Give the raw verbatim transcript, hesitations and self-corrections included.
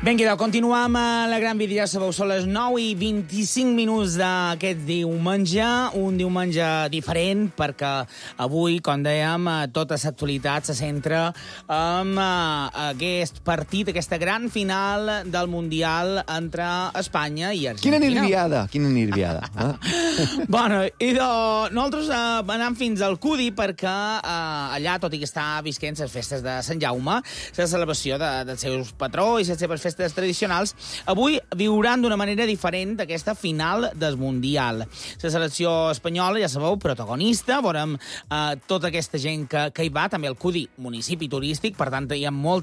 Vinga, doncs, continuem a la Gran Via. Ja sabeu, són les nou i vint-i-cinc minuts d'aquest diumenge, un diumenge diferent, perquè avui, com dèiem, tota l'actualitat se centra en aquest partit, aquesta gran final del Mundial entre Espanya i Argentina. Quina nirviada, quina nirviada. Eh? Bueno, i de... nosaltres eh, anem fins al Cudi perquè eh, allà, tot i que està visquent les festes de Sant Jaume, la celebració de, dels seus patró i les seves festes tradicionals, avui viuran d'una manera diferent d'aquesta final del Mundial. La selecció espanyola, ja sabeu, protagonista, veurem eh, tota aquesta gent que, que hi va, també el Cudi, municipi turístic, per tant, hi ha molta